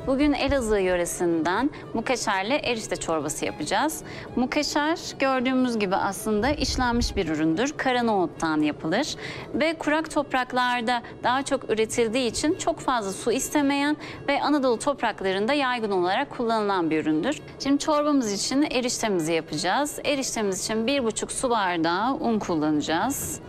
Bugün Elazığ yöresinden mukaşerli erişte çorbası yapacağız. Mukaşer gördüğümüz gibi aslında işlenmiş bir üründür. Kara nohuttan yapılır ve kurak topraklarda daha çok üretildiği için çok fazla su istemeyen ve Anadolu topraklarında yaygın olarak kullanılan bir üründür. Şimdi çorbamız için eriştemizi yapacağız. Eriştemiz için 1,5 su bardağı un kullanacağız.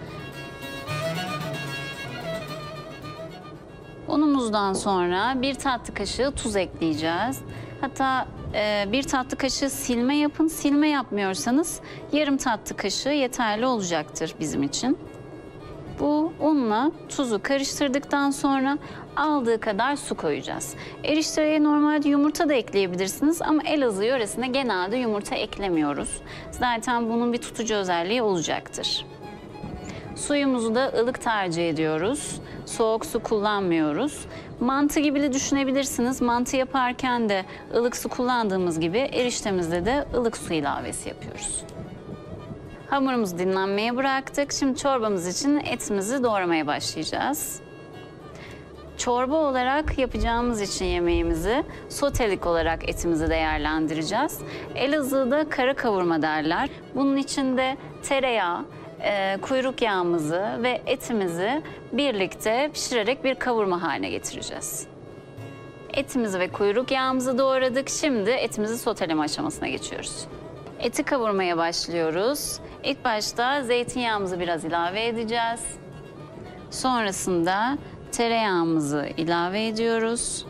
Unumuzdan sonra 1 tatlı kaşığı tuz ekleyeceğiz. Hatta 1 tatlı kaşığı silme yapın. Silme yapmıyorsanız yarım tatlı kaşığı yeterli olacaktır bizim için. Bu unla tuzu karıştırdıktan sonra aldığı kadar su koyacağız. Erişteye normalde yumurta da ekleyebilirsiniz ama Elazığ yöresinde genelde yumurta eklemiyoruz. Zaten bunun bir tutucu özelliği olacaktır. Suyumuzu da ılık tercih ediyoruz. Soğuk su kullanmıyoruz. Mantı gibi de düşünebilirsiniz. Mantı yaparken de ılık su kullandığımız gibi eriştemizde de ılık su ilavesi yapıyoruz. Hamurumuzu dinlenmeye bıraktık. Şimdi çorbamız için etimizi doğramaya başlayacağız. Çorba olarak yapacağımız için yemeğimizi sotelik olarak etimizi değerlendireceğiz. Elazığ'da kara kavurma derler. Bunun içinde tereyağı, kuyruk yağımızı ve etimizi birlikte pişirerek bir kavurma haline getireceğiz. Etimizi ve kuyruk yağımızı doğradık. Şimdi etimizi soteleme aşamasına geçiyoruz. Eti kavurmaya başlıyoruz. İlk başta zeytinyağımızı biraz ilave edeceğiz. Sonrasında tereyağımızı ilave ediyoruz.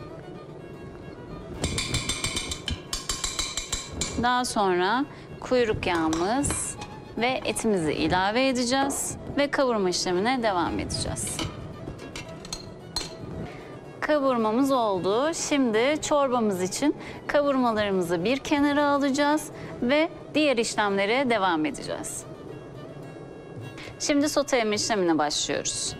Daha sonra kuyruk yağımız ve etimizi ilave edeceğiz ve kavurma işlemine devam edeceğiz. Kavurmamız oldu. Şimdi çorbamız için kavurmalarımızı bir kenara alacağız ve diğer işlemlere devam edeceğiz. Şimdi soteleme işlemine başlıyoruz.